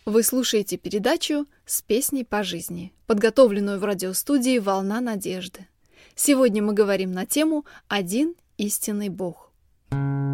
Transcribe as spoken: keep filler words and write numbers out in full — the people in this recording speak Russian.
Вы слушаете передачу «С песней по жизни», подготовленную в радиостудии «Волна надежды». Сегодня мы говорим на тему «Один истинный Бог».